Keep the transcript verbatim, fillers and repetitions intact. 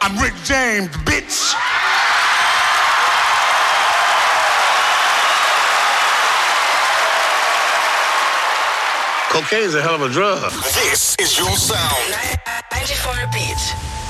I'm Rick James, bitch. Cocaine's a hell of a drug. This is your sound. ninety-four beats.